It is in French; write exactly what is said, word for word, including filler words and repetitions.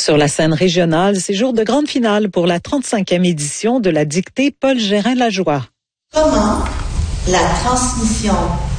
Sur la scène régionale, c'est jour de grande finale pour la trente-cinquième édition de la dictée Paul Gérin-Lajoie. Comment la transmission